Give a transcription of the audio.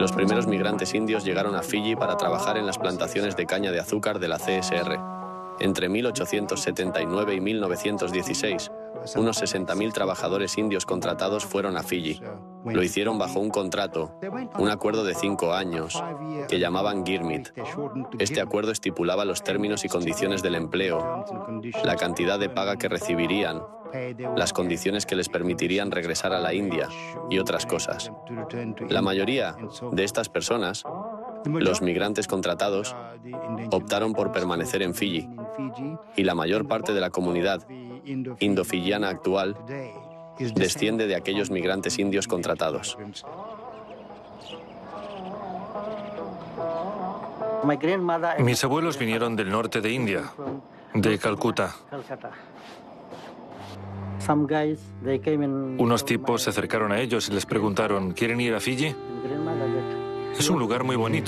Los primeros migrantes indios llegaron a Fiyi para trabajar en las plantaciones de caña de azúcar de la CSR. Entre 1879 y 1916, unos 60.000 trabajadores indios contratados fueron a Fiyi. Lo hicieron bajo un contrato, un acuerdo de 5 años, que llamaban Girmit. Este acuerdo estipulaba los términos y condiciones del empleo, la cantidad de paga que recibirían, las condiciones que les permitirían regresar a la India y otras cosas. La mayoría de estas personas, los migrantes contratados, optaron por permanecer en Fiyi, y la mayor parte de la comunidad indofillana actual desciende de aquellos migrantes indios contratados. Mis abuelos vinieron del norte de India, de Calcuta. Unos tipos se acercaron a ellos y les preguntaron, ¿quieren ir a Fiyi? Es un lugar muy bonito.